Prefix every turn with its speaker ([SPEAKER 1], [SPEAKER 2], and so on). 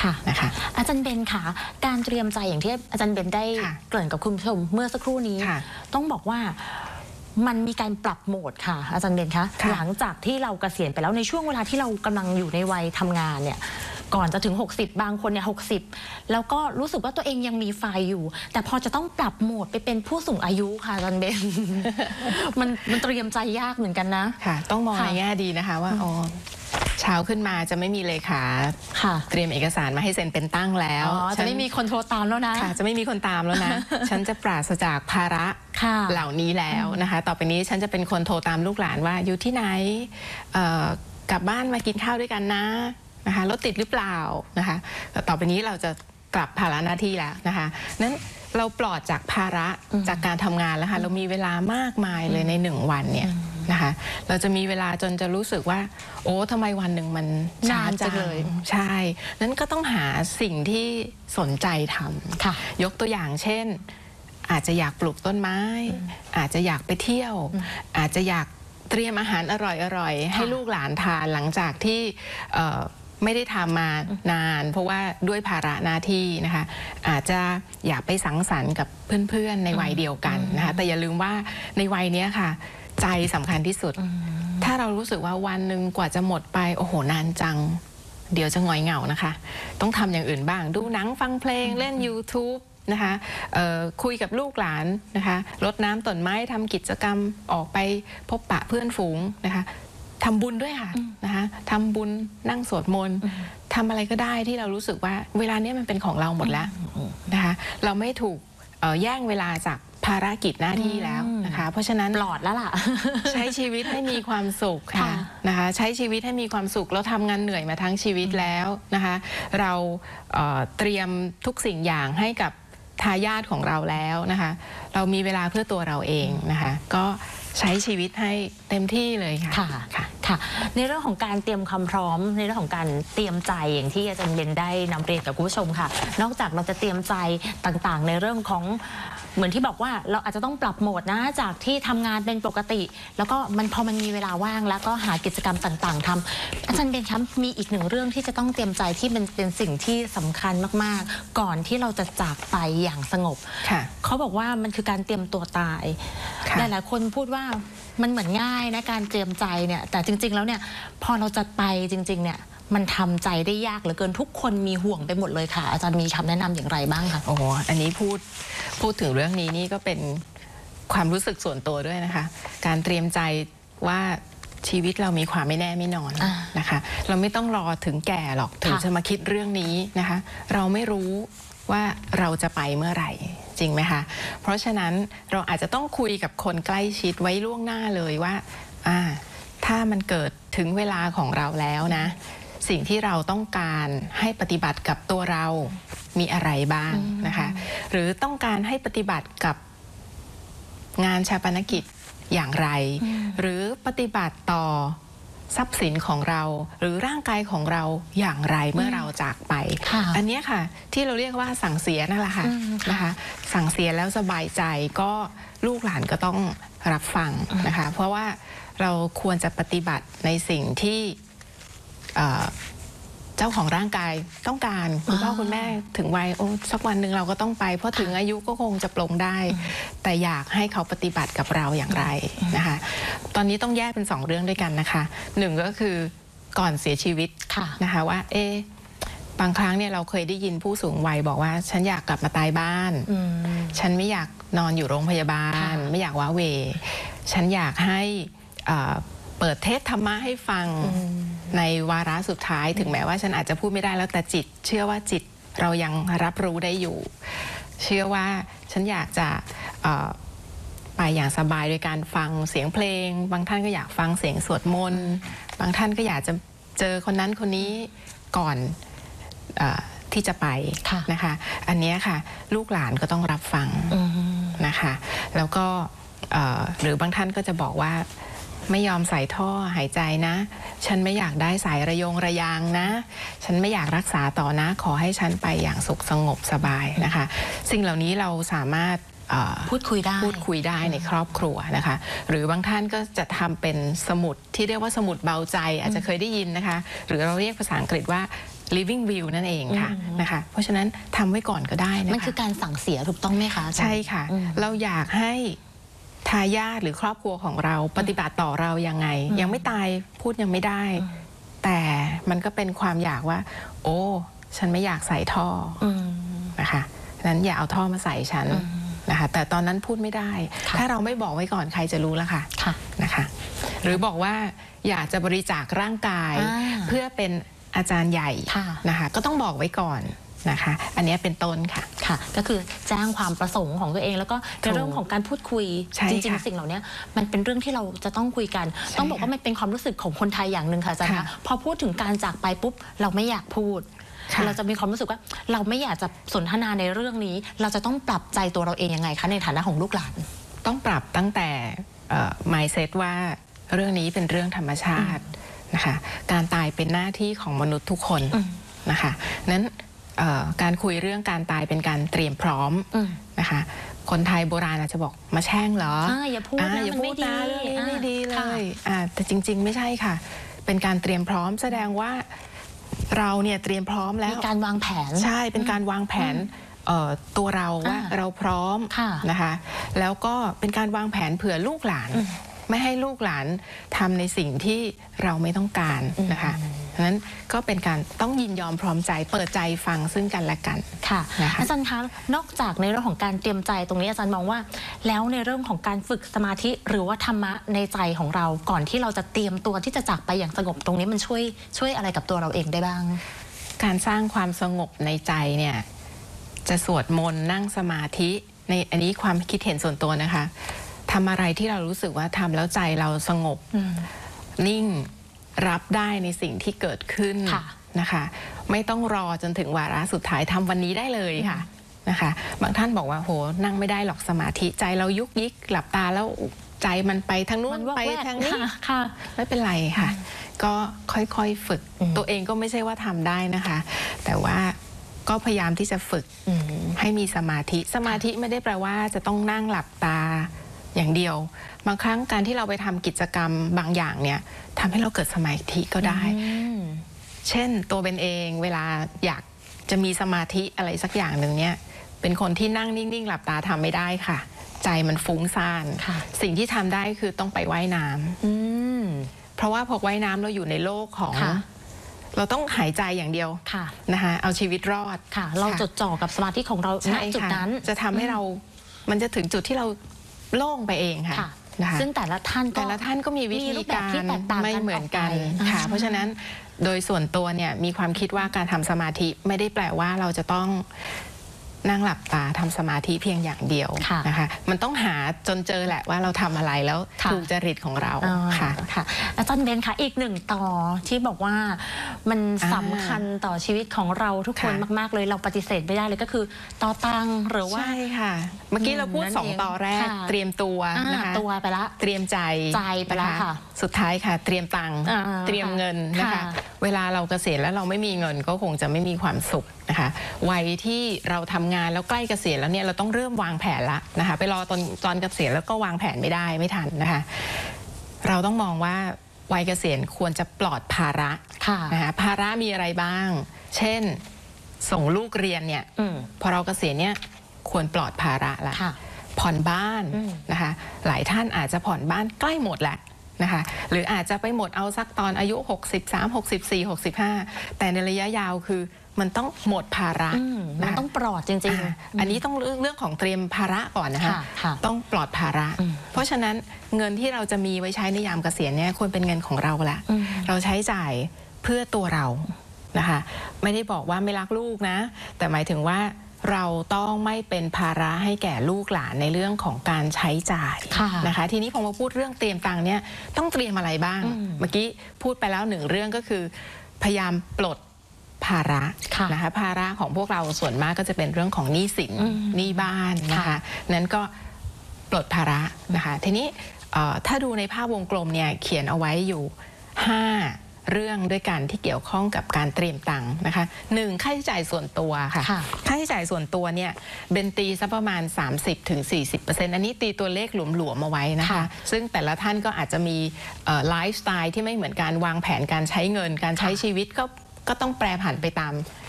[SPEAKER 1] นะคะ
[SPEAKER 2] อาจารย์เบนค่ะการเตรียมใจอย่างที่อาจารย์เบนได้เกริ่นกับคุณผู้ชมเมื่อสักครู่นี้ต้องบอกว่ามันมีการปรับโหมดค่ะอาจารย์เบนคะหลังจากที่เราเกษียณไปแล้วในช่วงเวลาที่เรากำลังอยู่ในวัยทำงานเนี่ยก่อนจะถึง60บางคนเนี่ย60แล้วก็รู้สึกว่าตัวเองยังมีไฟอยู่แต่พอจะต้องปรับโหมดไปเป็นผู้สูงอายุค่ะอาจารย์เบน มันเตรียมใจยากเหมือนกันนะ
[SPEAKER 1] ค่ะต้องมองในแง่ดีนะคะว่าอ๋อเช้าขึ้นมาจะไม่มีเลขาเตรียมเอกสารมาให้เซ็นเป็นตั้งแล้ว
[SPEAKER 2] จะไม่มีคนโทรตามแล้วนะ
[SPEAKER 1] จะไม่มีคนตามแล้วนะ ฉันจะปราศจากภาระเหล่านี้แล้วนะคะต่อไปนี้ฉันจะเป็นคนโทรตามลูกหลานว่าอยู่ที่ไหนกลับบ้านมากินข้าวด้วยกันนะคะรถติดหรือเปล่านะคะต่อไปนี้เราจะกลับภาระหน้าที่แล้วนะคะนั้นเราปลอดจากภาระจากการทำงานแล้วค่ะเรามีเวลามากมายเลยใน1วันเนี่ยนะคะเราจะมีเวลาจนจะรู้สึกว่าโอ้ทำไมวันหนึ่งมันนานจังเลยใช่นั้นก็ต้องหาสิ่งที่สนใจทำยกตัวอย่างเช่นอาจจะอยากปลูกต้นไม้อาจจะอยากไปเที่ยวอาจจะอยากเตรียมอาหารอร่อยๆให้ลูกหลานทานหลังจากที่ไม่ได้ทำมานานเพราะว่าด้วยภาระหน้าที่นะคะอาจจะอยากไปสังสรรค์กับเพื่อนๆในวัยเดียวกันนะคะแต่อย่าลืมว่าในวัยนี้ค่ะใจสำคัญที่สุดถ้าเรารู้สึกว่าวันหนึ่งกว่าจะหมดไปโอ้โหนานจังเดี๋ยวจะหงอยเหงานะคะต้องทำอย่างอื่นบ้างดูหนังฟังเพลงเล่น YouTube นะคะคุยกับลูกหลานนะคะรดน้ำต้นไม้ทำกิจกรรมออกไปพบปะเพื่อนฝูงนะคะทำบุญด้วยค่ะนะคะทำบุญนั่งสวดมนต์ทำอะไรก็ได้ที่เรารู้สึกว่าเวลานี้มันเป็นของเราหมดแล้วนะคะเราไม่ถูกแย่งเวลาจากภารกิจหน้าที่แล้วนะคะเพราะฉะนั้น
[SPEAKER 2] ปลอดแล้วล่ะ
[SPEAKER 1] ใช้ชีวิตให้มีความสุขค่ะนะคะใช้ชีวิตให้มีความสุขเราทำงานเหนื่อยมาทั้งชีวิตแล้วนะคะเราเตรียมทุกสิ่งอย่างให้กับทายาทของเราแล้วนะคะเรามีเวลาเพื่อตัวเราเองนะคะก็ใช้ชีวิตให้เต็มที่เลยค่ะ
[SPEAKER 2] ค่ะในเรื่องของการเตรียมความพร้อมในเรื่องของการเตรียมใจอย่างที่อาจารย์เบนได้นำเรียนกับคุณผู้ชมค่ะนอกจากเราจะเตรียมใจต่างๆในเรื่องของเหมือนที่บอกว่าเราอาจจะต้องปรับโหมดนะจากที่ทำงานเป็นปกติแล้วก็พอมันมีเวลาว่างแล้วก็หากิจกรรมต่างๆทำอาจารย์เบนครับมีอีกหนึ่งเรื่องที่จะต้องเตรียมใจที่มันเป็นสิ่งที่สำคัญมากๆก่อนที่เราจะจากไปอย่างสงบเขาบอกว่ามันคือการเตรียมตัวตายหลายๆคนพูดว่ามันเหมือนง่ายนะการเตรียมใจเนี่ยแต่จริงๆแล้วเนี่ยพอเราจะไปจริงๆเนี่ยมันทำใจได้ยากเหลือเกินทุกคนมีห่วงไปหมดเลยค่ะอาจารย์มีคำแนะนำอย่างไรบ้างคะ
[SPEAKER 1] โอ้อันนี้พูดถึงเรื่องนี้นี่ก็เป็นความรู้สึกส่วนตัวด้วยนะคะการเตรียมใจว่าชีวิตเรามีความไม่แน่ไม่นอนนะคะเราไม่ต้องรอถึงแก่หรอกถึงจะมาคิดเรื่องนี้นะคะเราไม่รู้ว่าเราจะไปเมื่อไหร่จริงไหมคะเพราะฉะนั้นเราอาจจะต้องคุยกับคนใกล้ชิดไว้ล่วงหน้าเลยว่าถ้ามันเกิดถึงเวลาของเราแล้วนะสิ่งที่เราต้องการให้ปฏิบัติกับตัวเรามีอะไรบ้างนะคะหรือต้องการให้ปฏิบัติกับงานฌาปนกิจอย่างไรหรือปฏิบัติต่อทรัพย์สินของเราหรือร่างกายของเราอย่างไรเมื่อเราจากไปอันนี้ค่ะที่เราเรียกว่าสั่งเสียนั่นแหละค่ะนะคะสั่งเสียแล้วสบายใจก็ลูกหลานก็ต้องรับฟังนะคะเพราะว่าเราควรจะปฏิบัติในสิ่งที่เจ้าของร่างกายต้องการคุณพ่อคุณแม่ถึงวัยสักวันหนึ่งเราก็ต้องไปเพราะถึงอายุก็คงจะปลงได้แต่อยากให้เขาปฏิบัติกับเราอย่างไรนะคะตอนนี้ต้องแยกเป็น2เรื่องด้วยกันนะคะ1ก็คือก่อนเสียชีวิตนะคะว่าบางครั้งเนี่ยเราเคยได้ยินผู้สูงวัยบอกว่าฉันอยากกลับมาตายบ้านฉันไม่อยากนอนอยู่โรงพยาบาลไม่อยากว้าเหวฉันอยากให้เปิดเทศธรรมะให้ฟังในวาระสุดท้ายถึงแม้ว่าฉันอาจจะพูดไม่ได้แล้วแต่จิตเชื่อว่าจิตเรายังรับรู้ได้อยู่เชื่อว่าฉันอยากจะไปอย่างสบายโดยการฟังเสียงเพลงบางท่านก็อยากฟังเสียงสวดมนต์บางท่านก็อยากจะเจอคนนั้นคนนี้ก่อนที่จะไปนะคะอันนี้ค่ะลูกหลานก็ต้องรับฟังนะคะแล้วก็หรือบางท่านก็จะบอกว่าไม่ยอมใส่ท่อหายใจนะฉันไม่อยากได้สายระยงระยางนะฉันไม่อยากรักษาต่อนะขอให้ฉันไปอย่างสุขสงบสบายนะคะสิ่งเหล่านี้เราสามารถ
[SPEAKER 2] พูดคุยได้
[SPEAKER 1] ในครอบครัวนะคะหรือบางท่านก็จะทำเป็นสมุดที่เรียกว่าสมุดเบาใจอาจจะเคยได้ยินนะคะหรือเราเรียกภาษาอังกฤษว่า living will นั่นเองค่ะนะคะเพราะฉะนั้นทำไว้ก่อนก็ได้นะคะ
[SPEAKER 2] มันคือการสั่งเสียถูกต้องไหมคะ
[SPEAKER 1] ใช่ค่ะเราอยากให้ทายาทหรือครอบครัวของเราปฏิบัติต่อเรายังไงยังไม่ตายพูดยังไม่ได้แต่มันก็เป็นความอยากว่าโอ้ฉันไม่อยากใส่ท่อนะคะนั้นอย่าเอาท่อมาใส่ฉันนะคะแต่ตอนนั้นพูดไม่ได้ถ้าเราไม่บอกไว้ก่อนใครจะรู้ล่ะค่ะนะคะหรือบอกว่าอยากจะบริจาคร่างกายเพื่อเป็นอาจารย์ใหญ่นะคะก็ต้องบอกไว้ก่อนนะคะอันนี้เป็นต้นค่ะ
[SPEAKER 2] ค่ะก็คือแจ้งความประสงค์ของตัวเองแล้วก็ในเรื่องของการพูดคุยจริงๆสิ่งเหล่านี้มันเป็นเรื่องที่เราจะต้องคุยกันต้องบอกว่ามันเป็นความรู้สึกของคนไทยอย่างหนึ่งค่ะอาจารย์คะพอพูดถึงการจากไปปุ๊บเราไม่อยากพูดเราจะมีความรู้สึกว่าเราไม่อยากจะสนทนาในเรื่องนี้เราจะต้องปรับใจตัวเราเองยังไงคะในฐานะของลูกหลาน
[SPEAKER 1] ต้องปรับตั้งแต่mindset ว่าเรื่องนี้เป็นเรื่องธรรมชาตินะคะการตายเป็นหน้าที่ของมนุษย์ทุกคนนะคะนั้นการคุยเรื่องการตายเป็นการเตรียมพร้อมนะคะคนไทยโบราณอาจจะบอกมาแช่งเหรอ
[SPEAKER 2] อย่าพูดนะมันไม่ดี
[SPEAKER 1] เรื่องนี้ไม่ดีเลยแต่จริงๆไม่ใช่ค่ะเป็นการเตรียมพร้อมแสดงว่าเราเนี่ยเตรียมพร้อมแล้ว
[SPEAKER 2] มีการวางแผน
[SPEAKER 1] ใช่เป็นการวางแผนตัวเราว่าเราพร้อมนะคะแล้วก็เป็นการวางแผนเผื่อลูกหลานไม่ให้ลูกหลานทำในสิ่งที่เราไม่ต้องการนะคะฉะนั้นก็เป็นการต้องยินยอมพร้อมใจเปิดใจฟังซึ่งกันและกัน
[SPEAKER 2] ค่ะอาจารย์คะนอกจากในเรื่องของการเตรียมใจตรงนี้อาจารย์มองว่าแล้วในเรื่องของการฝึกสมาธิหรือว่าธรรมะในใจของเราก่อนที่เราจะเตรียมตัวที่จะจากไปอย่างสงบตรงนี้มันช่วยอะไรกับตัวเราเองได้บ้าง
[SPEAKER 1] การสร้างความสงบในใจเนี่ยจะสวดมนต์นั่งสมาธิในอันนี้ความคิดเห็นส่วนตัวนะคะทำอะไรที่เรารู้สึกว่าทำแล้วใจเราสงบนิ่งรับได้ในสิ่งที่เกิดขึ้นนะคะไม่ต้องรอจนถึงวาระสุดท้ายทำวันนี้ได้เลยค่ะนะคะบางท่านบอกว่าโหนั่งไม่ได้หรอกสมาธิใจเรายุกยิกหลับตาแล้วใจมันไปทางนู้นไปทางนี้ไม่เป็นไรค่ะก็ค่อยๆฝึกตัวเองก็ไม่ใช่ว่าทำได้นะคะแต่ว่าก็พยายามที่จะฝึกให้มีสมาธิไม่ได้แปลว่าจะต้องนั่งหลับตาอย่างเดียวบางครั้งการที่เราไปทำกิจกรรมบางอย่างเนี่ยทำให้เราเกิดสมาธิก็ได้เช่นตัวเป็นเองเวลาอยากจะมีสมาธิอะไรสักอย่างหนึ่งเนี่ยเป็นคนที่นั่งนิ่งๆหลับตาทำไม่ได้ค่ะใจมันฟุ้งซ่านสิ่งที่ทำได้คือต้องไปว่ายน้ำเพราะว่าพอว่ายน้ำเราอยู่ในโลกของเราต้องหายใจอย่างเดียวนะคะเอาชีวิตรอด
[SPEAKER 2] เราจดจ่อกับสมาธิของเราณจุดนั้น
[SPEAKER 1] จะทำให้เรามันจะถึงจุดที่เราโล่งไปเองค่ะ
[SPEAKER 2] ซึ่งแต่ละท่าน
[SPEAKER 1] ก็มีวิธีการไม่เหมือนกันค่ะเพราะฉะนั้นโดยส่วนตัวเนี่ยมีความคิดว่าการทำสมาธิไม่ได้แปลว่าเราจะต้องนั่งหลับตาทำสมาธิเพียงอย่างเดียวนะคะมันต้องหาจนเจอแหละว่าเราทำอะไรแล้วถูกจริตของเราค่ะ
[SPEAKER 2] อาจารย์เบนค่ะอีกหนึ่งต่อที่บอกว่ามันสำคัญต่อชีวิตของเราทุกคนมากๆเลยเราปฏิเสธไม่ได้เลยก็คือต่อตังหรือว่า
[SPEAKER 1] ใช่ค่ะเมื่อกี้เราพูด2ต่อแรกเตรียมตัวนะคะ
[SPEAKER 2] ตัวไปละ
[SPEAKER 1] เตรียมใจ
[SPEAKER 2] ไปละค่ะ
[SPEAKER 1] สุดท้ายค่ะเตรียมตังเตรียมเงินนะคะเวลาเราเกษียณแล้วเราไม่มีเงินก็คงจะไม่มีความสุขนะคะวัยที่เราทำงานแล้วใกล้เกษียณแล้วเนี่ยเราต้องเริ่มวางแผนละนะคะไปรอตอนเกษียณแล้วก็วางแผนไม่ได้ไม่ทันนะคะเราต้องมองว่าวัยเกษียณควรจะปลอดภาระนะคะภาระมีอะไรบ้างเช่นส่งลูกเรียนเนี่ยพอเราเกษียณเนี่ยควรปลอดภาระละผ่อนบ้านนะคะหลายท่านอาจจะผ่อนบ้านใกล้หมดแหละนะคะหรืออาจจะไปหมดเอาสักตอนอายุ63 64 65แต่ในระยะยาวคือมันต้องหมดภาระ
[SPEAKER 2] มันต้องปลอดจริง
[SPEAKER 1] ๆอันนี้ต้องเรื่องของเตรียมภาระก่อนนะคะต้องปลอดภาระเพราะฉะนั้นเงินที่เราจะมีไว้ใช้ในยามเกษียณเนี่ยควรเป็นเงินของเราละเราใช้จ่ายเพื่อตัวเรานะคะไม่ได้บอกว่าไม่รักลูกนะแต่หมายถึงว่าเราต้องไม่เป็นภาระให้แก่ลูกหลานในเรื่องของการใช้จ่ายนะคะทีนี้พอมาพูดเรื่องเตรียมตังค์เนี่ยต้องเตรียมอะไรบ้างเมื่อกี้พูดไปแล้ว1เรื่องก็คือพยายามปลดภาระนะคะภาระของพวกเราส่วนมากก็จะเป็นเรื่องของหนี้สินหนี้บ้านนะคะนั้นก็ปลดภาระนะคะทีนี้ถ้าดูในภาพวงกลมเนี่ยเขียนเอาไว้อยู่5เรื่องด้วยกันที่เกี่ยวข้องกับการเตรียมตังค์นะคะ1ค่าใช้จ่ายส่วนตัวค่ะค่าใช้จ่ายส่วนตัวเนี่ยเบนตีสักประมาณ 30-40% อันนี้ตีตัวเลขหลวมๆมาไว้นะคะซึ่งแต่ละท่านก็อาจจะมีไลฟ์สไตล์ที่ไม่เหมือนการวางแผนการใช้เงินการใช้ชีวิตก็ก็ต้องแปรผันไปตาม